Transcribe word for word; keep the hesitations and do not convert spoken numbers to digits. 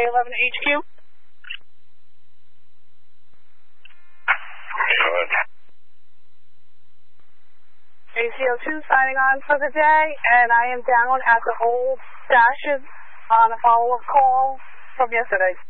eleven H Q. Good. A C O two signing on for the day, and I am down at the old stashes on a follow-up call from yesterday.